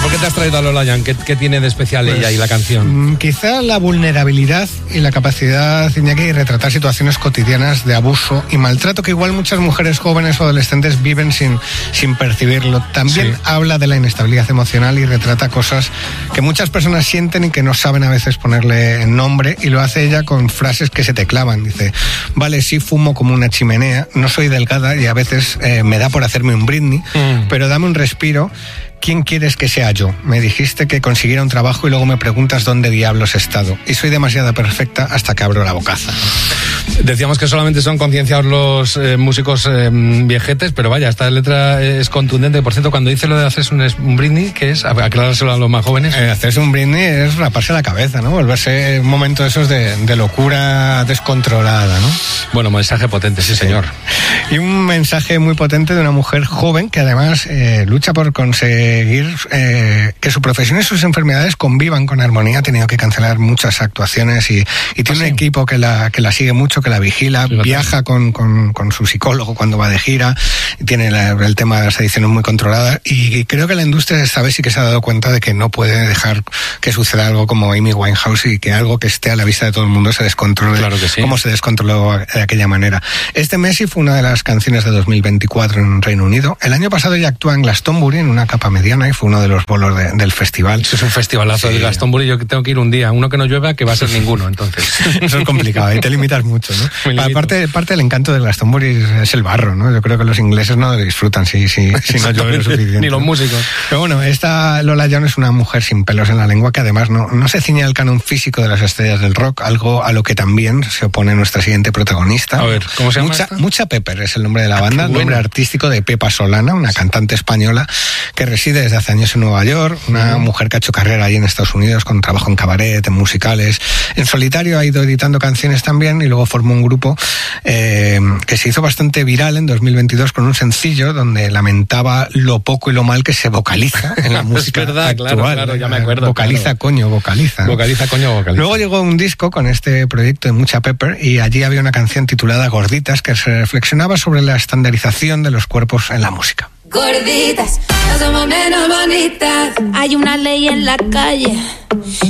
¿Por qué te has traído a Lola Young? ¿Qué tiene de especial ella y la canción? Quizá la vulnerabilidad y la capacidad, Iñaki, de retratar situaciones cotidianas de abuso y maltrato que igual muchas mujeres jóvenes o adolescentes viven sin percibirlo. También habla de la inestabilidad emocional y retrata cosas que muchas personas sienten y que no saben a veces ponerle nombre, y lo hace ella con frases que se te clavan. Dice: vale, sí fumo como una chimenea, no soy delgada y a veces me da por hacerme un Britney, pero dame un respiro. ¿Quién quieres que sea yo? Me dijiste que consiguiera un trabajo y luego me preguntas dónde diablos he estado. Y soy demasiado perfecta hasta que abro la bocaza. Decíamos que solamente son concienciados los músicos viejetes, pero vaya, esta letra es contundente. Por cierto, cuando dice lo de hacerse un Britney, ¿qué es? Aclarárselo a los más jóvenes. Hacerse un Britney es raparse la cabeza, ¿no? Volverse un momento de esos de locura descontrolada, ¿no? Bueno, mensaje potente, sí señor. Y un mensaje muy potente de una mujer joven que además lucha por conseguir que su profesión y sus enfermedades convivan con armonía. Ha tenido que cancelar muchas actuaciones y tiene un equipo que la sigue mucho, que la vigila. Fíjate. Viaja con su psicólogo cuando va de gira, tiene el tema de las adicciones muy controlada, y creo que la industria esta vez sí que se ha dado cuenta de que no puede dejar que suceda algo como Amy Winehouse y que algo que esté a la vista de todo el mundo se descontrole, claro que sí, como se descontroló de aquella manera. Este Messi fue una de las canciones de 2024 en Reino Unido. El año pasado ya actúa en Glastonbury en una capa mediana y fue uno de los bolos del festival. Eso es un festivalazo, el Glastonbury. Yo tengo que ir un día, uno que no llueva, que va a ser ninguno, entonces. Eso es complicado, y te limitas mucho, ¿no? Parte del encanto del Glastonbury es el barro, ¿no? Yo creo que los ingleses no lo disfrutan si no llueve lo suficiente. Ni los músicos. Pero bueno, esta Lola Young es una mujer sin pelos en la lengua que además no se ciñe al canon físico de las estrellas del rock, algo a lo que también se opone nuestra siguiente protagonista. A ver, ¿cómo se llama Mucha Pepper es el nombre de la banda, el nombre artístico de Pepa Solana, una cantante española que reside desde hace años en Nueva York, una mujer que ha hecho carrera allí en Estados Unidos con trabajo en cabaret, en musicales. En solitario ha ido editando canciones también y luego formó un grupo que se hizo bastante viral en 2022 con un sencillo donde lamentaba lo poco y lo mal que se vocaliza en la música actual. Claro, ya me acuerdo. Vocaliza. Vocaliza. Luego llegó un disco con este proyecto de Mucha Pepper y allí había una canción titulada Gorditas que se reflexionaba sobre la estandarización de los cuerpos en la música. Gorditas, no somos menos bonitas. Hay una ley en la calle